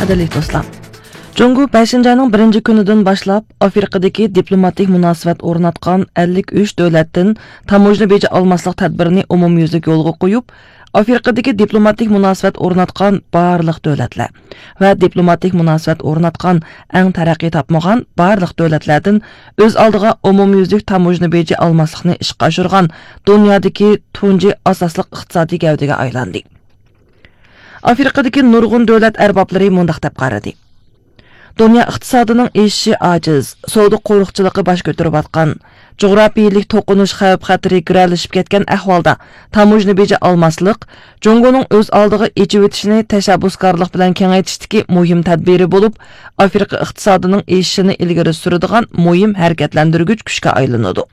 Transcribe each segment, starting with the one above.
Qadrli do'stlar, Jungo 5-ayning 1-kunidan boshlab Afrikadagi diplomatik munosabat o'rnatgan 53 davlatdan tamojna beji almaslik tadbirini umumyuzlik yo'lga qo'yib, Afrikadagi diplomatik munosabat o'rnatgan barliq davlatlar va diplomatik munosabat o'rnatgan eng taraqqiy topmagan barliq davlatlardan o'z oldiga umumyuzlik tamojna beji almaslikni ishga oshirgan dunyodagi tunji asosliq iqtisodiy gavdaga aylandi. Afrikadagi nurg'un davlat arboblari mundaq deb qaradi. Dünya iqtisodining eshishi ojiz, savdo qo'riqchiligi bosh ko'tarib atgan, jug'rafiyalik to'qinish xavf-xatari g'iralashib ketgan ahvolda tamojna beji almaslik Jungoning o'z oldiga echib o'tishini tashabbuskorlik bilan kengaytishdagi muhim tadbiri bo'lib, Afrika iqtisodining eshishini ilgari suradigan muhim harakatlantirgich kuchga aylanadi.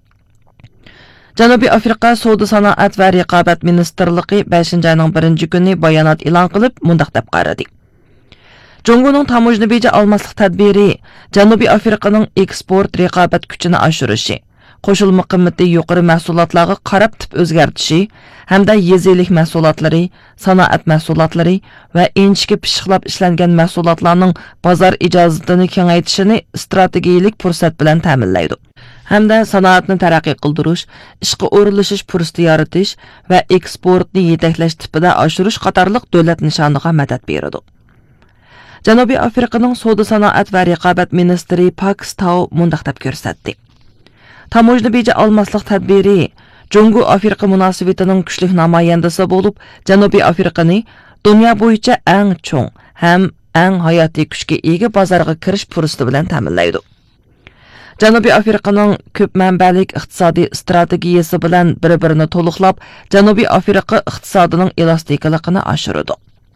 Janubiy Afrika Savdo sanoat va raqobat ministrligi 5-ayning 1-kuni bayonot e'lon qilib, mundaq deb qaradi. Jungoning tamojna beji almaslik tadbiri Janubiy Afrikaning eksport raqobat kuchini oshirishi, qo'shilma qiymati yuqori mahsulotlarga qarab tip o'zgartishi hamda yezilik mahsulotlari, sanoat mahsulotlari va inchki pishiqlab ishlangan mahsulotlarning bozor ijozatini kengaytirishini strategik fursat bilan ta'minlaydi. Hamda sanoatni taraqqiy qildirish, ishga o'rinlashish fursati yaratish va eksportni yetaklash tipida oshirish qatorliq davlat nishoniga madad beradi. Janubiy Afrikaning savdo sanoat va raqobat ministri Pak Stao mundaq deb ko'rsatdi. Tamojna beji almaslik tadbiri Jungo Afrika munosabatining kuchli namoyandasi bo'lib, Janubiy Afrikani dunyo bo'yicha eng cho'ng ham eng hayotiy kuchga ega bozorga kirish fursati bilan ta'minlaydi. Janubiy Afrikaning ko'p manbalik iqtisodiy strategiyasi bilan bir-birini to'liqlab, Janubiy Afrika iqtisodining elastikligini oshiradi.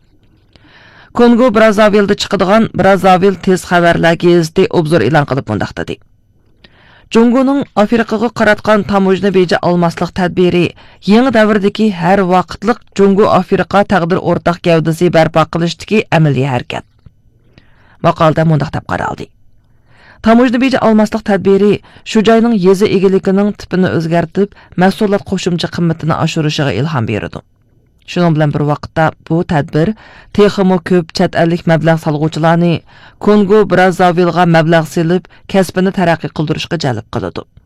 Kongo Brazzavilda chiqadigan Brazzavil tez xabarlar gazeti obzor e'lon qilib mundaq dedi. Jungoning Afrikaga qaratgan tamojna beji almaslik tadbiri yangi davrdagi har vaqtlik Jungo Afrika taqdir o'rtaq gavdasi barpo qilishdagi amaliy harakat. Maqolda mundaq deb qaraldi. Tamojna beji almaslik tadbiri shu joyning yezi egaligining tipini o'zgartib, mahsulot qo'shimcha qiymatini oshirishiga ilhom beradi. Shuning bilan bir vaqtda bu tadbir texmo ko'p chet ellik mablag' solg'uvchilarni Kongo Brazzavilga mablag' selib, kasbini taraqqiy qildirishga jalb qiladi.